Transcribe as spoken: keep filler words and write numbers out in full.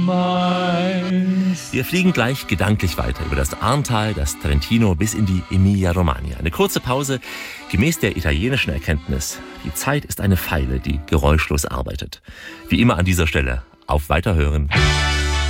Wir fliegen gleich gedanklich weiter über das Arntal, das Trentino bis in die Emilia-Romagna. Eine kurze Pause, gemäß der italienischen Erkenntnis. Die Zeit ist eine Feile, die geräuschlos arbeitet. Wie immer an dieser Stelle, auf Weiterhören.